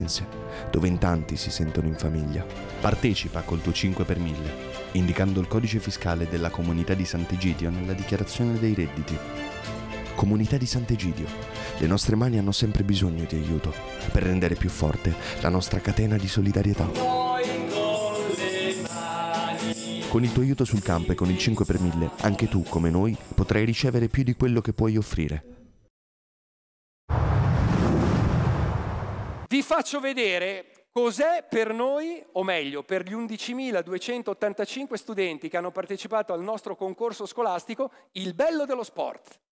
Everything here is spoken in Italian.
dove in tanti si sentono in famiglia. Partecipa col tuo 5 per 1000, indicando il codice fiscale della Comunità di Sant'Egidio nella dichiarazione dei redditi. Comunità di Sant'Egidio, le nostre mani hanno sempre bisogno di aiuto per rendere più forte la nostra catena di solidarietà. Con il tuo aiuto sul campo e con il 5 per 1000, anche tu, come noi, potrai ricevere più di quello che puoi offrire. Vi faccio vedere cos'è per noi, o meglio, per gli 11.285 studenti che hanno partecipato al nostro concorso scolastico, il bello dello sport.